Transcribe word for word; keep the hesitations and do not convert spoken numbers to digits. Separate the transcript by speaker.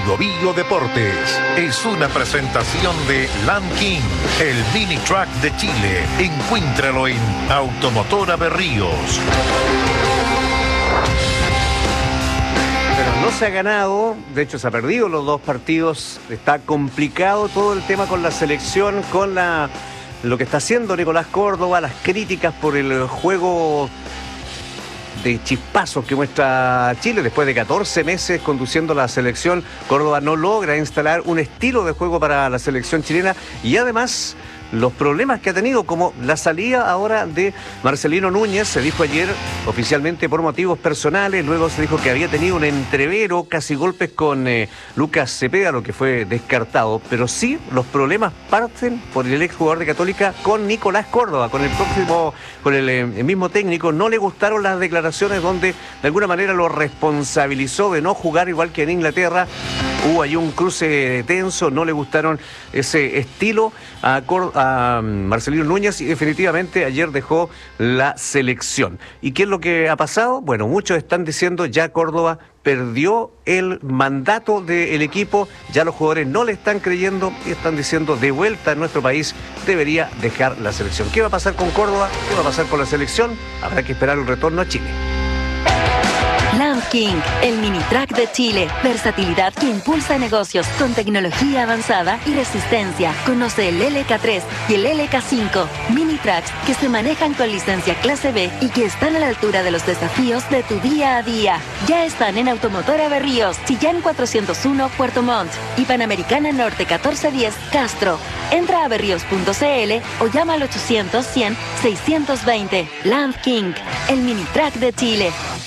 Speaker 1: Bio Bio Deportes es una presentación de Land King, el mini truck de Chile. Encuéntralo en Automotora Berríos.
Speaker 2: Pero no se ha ganado, de hecho se ha perdido los dos partidos. Está complicado todo el tema con la selección, con la lo que está haciendo Nicolás Córdoba, las críticas por el juego de chispazos que muestra Chile. Después de catorce meses conduciendo la selección, Córdoba no logra instalar un estilo de juego para la selección chilena, y además los problemas que ha tenido, como la salida ahora de Marcelino Núñez. Se dijo ayer oficialmente por motivos personales, luego se dijo que había tenido un entrevero, casi golpes con eh, Lucas Cepeda, lo que fue descartado. Pero sí, los problemas parten por el exjugador de Católica con Nicolás Córdoba, con el próximo, con el, eh, el mismo técnico. No le gustaron las declaraciones donde de alguna manera lo responsabilizó de no jugar igual que en Inglaterra. Hubo ahí un cruce tenso, no le gustaron ese estilo a, Cor- a Marcelino Núñez, y definitivamente ayer dejó la selección. ¿Y qué es lo que ha pasado? Bueno, muchos están diciendo ya Córdoba perdió el mandato del equipo, ya los jugadores no le están creyendo y están diciendo de vuelta en nuestro país debería dejar la selección. ¿Qué va a pasar con Córdoba? ¿Qué va a pasar con la selección? Habrá que esperar el retorno a Chile.
Speaker 3: Land King, el mini truck de Chile. Versatilidad que impulsa negocios con tecnología avanzada y resistencia. Conoce el L K tres y el L K cinco. Mini trucks que se manejan con licencia clase B y que están a la altura de los desafíos de tu día a día. Ya están en Automotora Berríos, Chillán cuatrocientos uno, Puerto Montt y Panamericana Norte catorce diez, Castro. Entra a berríos punto c l o llama al ochocientos, cien, seiscientos veinte. Land King, el mini truck de Chile.